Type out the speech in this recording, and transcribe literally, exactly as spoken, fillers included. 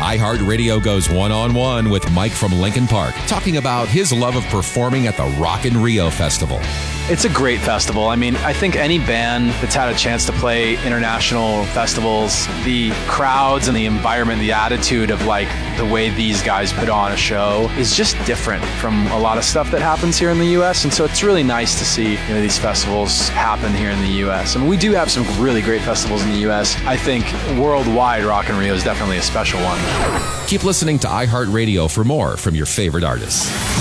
iHeartRadio goes one-on-one with Mike from Lincoln Park, talking about his love of performing at the Rock in Rio Festival. It's a great festival. I mean, I think any band that's had a chance to play international festivals, the crowds and the environment, the attitude of like the way these guys put on a show is just different from a lot of stuff that happens here in the U S. And so it's really nice to see, you know, these festivals happen here in the U S. I mean, we do have some really great festivals in the U S. I think worldwide, Rock in Rio is definitely a special one. Keep listening to iHeartRadio for more from your favorite artists.